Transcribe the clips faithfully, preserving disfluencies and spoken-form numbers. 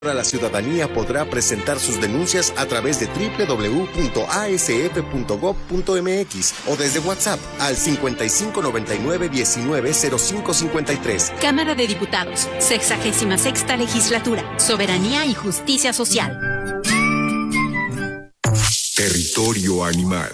Ahora la ciudadanía podrá presentar sus denuncias a través de doble u doble u doble u punto a s f punto gob punto m x o desde WhatsApp al cincuenta y cinco noventa y nueve diecinueve cero cinco cincuenta y tres. Cámara de Diputados, sexagésima sexta legislatura, Soberanía y Justicia Social. Territorio animal.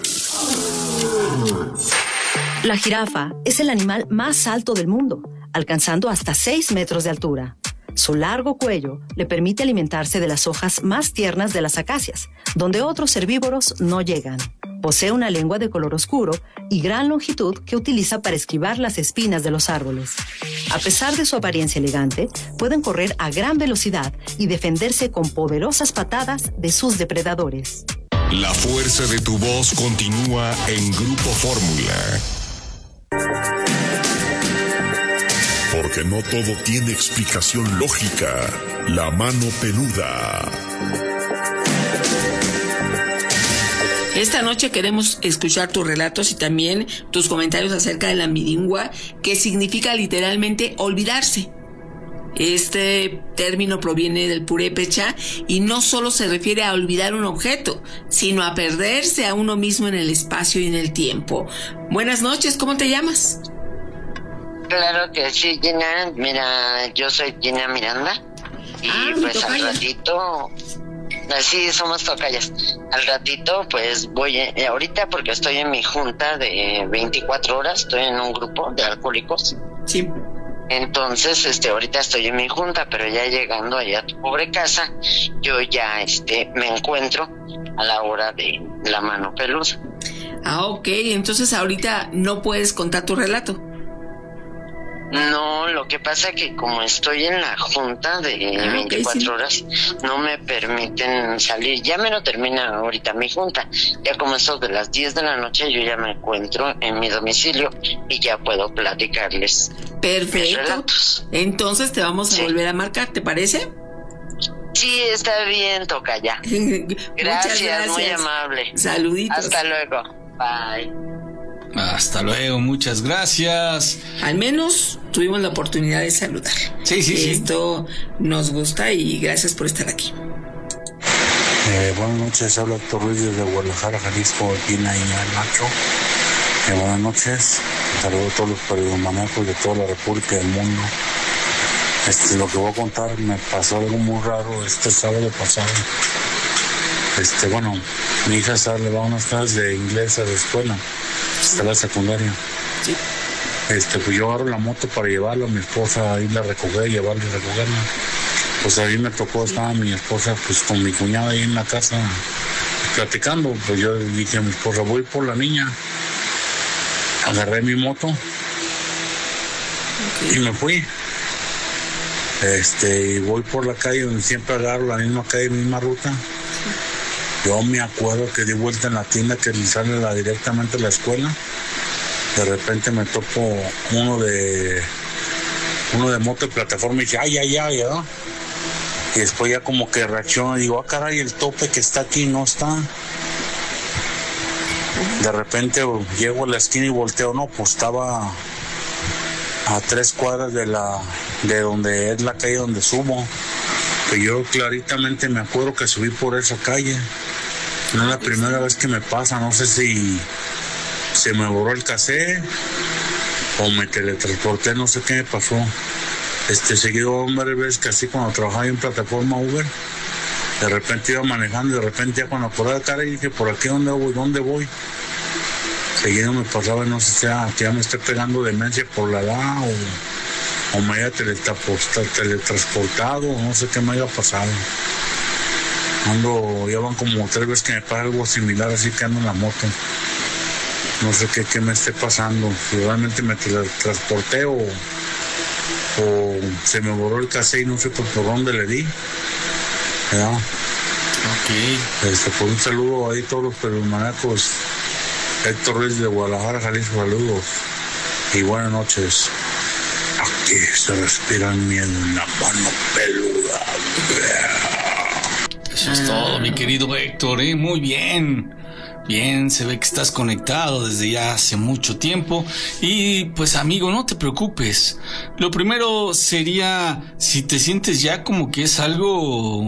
La jirafa es el animal más alto del mundo, alcanzando hasta seis metros de altura. Su largo cuello le permite alimentarse de las hojas más tiernas de las acacias, donde otros herbívoros no llegan. Posee una lengua de color oscuro y gran longitud que utiliza para esquivar las espinas de los árboles. A pesar de su apariencia elegante, pueden correr a gran velocidad y defenderse con poderosas patadas de sus depredadores. La fuerza de tu voz continúa en Grupo Fórmula. Porque no todo tiene explicación lógica. La mano peluda. Esta noche queremos escuchar tus relatos y también tus comentarios acerca de la miringua, que significa literalmente olvidarse. Este término proviene del purépecha y no solo se refiere a olvidar un objeto, sino a perderse a uno mismo en el espacio y en el tiempo. Buenas noches, ¿cómo te llamas? Claro que sí, Gina. Mira, yo soy Gina Miranda. Y ah, pues al ratito, así somos tocayas. Al ratito, pues voy, eh, ahorita porque estoy en mi junta de veinticuatro horas, estoy en un grupo de alcohólicos. Sí. Entonces, este, ahorita estoy en mi junta, pero ya llegando allá a tu pobre casa, yo ya, este, me encuentro a la hora de la mano peluda. Ah, ok. Entonces ahorita no puedes contar tu relato. No, lo que pasa que como estoy en la junta de ah, veinticuatro okay, sí. horas, no me permiten salir. Ya me lo termina ahorita mi junta. Ya como eso de las diez de la noche, yo ya me encuentro en mi domicilio y ya puedo platicarles. Perfecto. Entonces te vamos a sí. volver a marcar, ¿te parece? Sí, está bien, tocaya. gracias, gracias, muy amable. Saluditos. Hasta luego. Bye. Hasta luego, muchas gracias. Al menos tuvimos la oportunidad de saludar. Sí, sí, sí. Esto nos gusta y gracias por estar aquí. Eh, buenas noches, habla Héctor Ruiz desde Guadalajara, Jalisco, Gina y Nacho. Eh, buenas noches, saludo a todos los periodistas de toda la República y del mundo. Este, lo que voy a contar, me pasó algo muy raro este sábado pasado. Este, bueno, mi hija sale, le va a unas clases de inglés a la escuela. Está la secundaria. Sí. Este, pues yo agarro la moto para llevarla, a mi esposa a irla a recoger, llevarla y recogerla. Pues ahí me tocó, estaba mi esposa pues con mi cuñada ahí en la casa platicando. Pues yo dije a mi esposa, voy por la niña. Agarré mi moto okay. y me fui. Este, y voy por la calle donde siempre agarro la misma calle, misma ruta. Yo me acuerdo que di vuelta en la tienda que sale la, directamente a la escuela. De repente me topo uno de uno de moto de plataforma y dice, ay, ay, ay, ¿no? Y después ya como que reacciona y digo, ah, caray, el tope que está aquí no está. De repente llego a la esquina y volteo, no, pues estaba a tres cuadras de la de donde es la calle donde subo. Que yo claritamente me acuerdo que subí por esa calle. No es la primera vez que me pasa, no sé si se me borró el cassette o me teletransporté, no sé qué me pasó. Este, seguido varias veces que así cuando trabajaba en plataforma Uber, de repente iba manejando y de repente ya cuando por la cara y dije, por aquí dónde voy, dónde voy. Seguido me pasaba, no sé si ya, ya me estoy pegando demencia por la edad o, o me haya teletransportado o no sé qué me haya pasado. Ando, ya van como tres veces que me pasa algo similar, así que ando en la moto. No sé qué, qué me esté pasando, si realmente me teletransporté o, o se me borró el cassette y no sé por, por dónde le di. ¿Verdad? Ok. Este, pues un saludo ahí a todos los periodistas. Héctor Ruiz de Guadalajara, Jalisco, saludos y buenas noches. Aquí se respira el miedo en la mano peluda. Eso es todo, mi querido Héctor, ¿eh? Muy bien. Bien, se ve que estás conectado desde ya hace mucho tiempo. Y pues amigo, no te preocupes. Lo primero sería si te sientes ya como que es algo